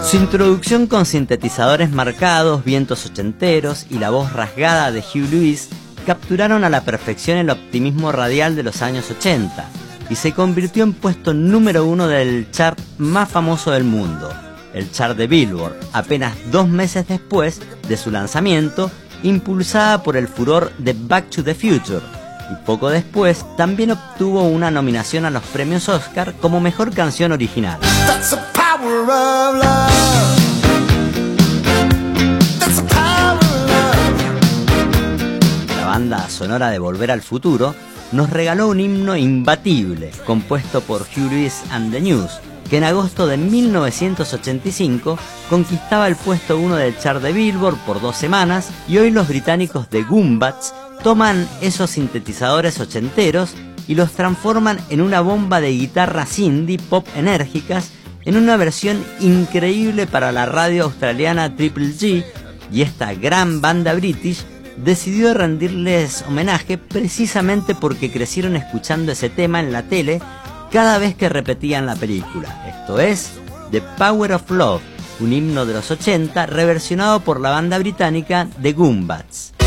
Su introducción con sintetizadores marcados, vientos ochenteros y la voz rasgada de Huey Lewis capturaron a la perfección el optimismo radial de los años 80 y se convirtió en puesto número 1 del chart más famoso del mundo, el chart de Billboard, apenas 2 meses después de su lanzamiento, impulsada por el furor de Back to the Future, y poco después también obtuvo una nominación a los premios Oscar como mejor canción original. La banda sonora de Volver al Futuro nos regaló un himno imbatible, compuesto por Huey Lewis and the News, que en agosto de 1985 conquistaba el puesto 1 del chart de Billboard por 2 semanas, y hoy los británicos de Goombats toman esos sintetizadores ochenteros y los transforman en una bomba de guitarras indie pop enérgicas en una versión increíble para la radio australiana Triple G, y esta gran banda british decidió rendirles homenaje precisamente porque crecieron escuchando ese tema en la tele cada vez que repetían la película. Esto es The Power of Love, un himno de los 80 reversionado por la banda británica The Goombats.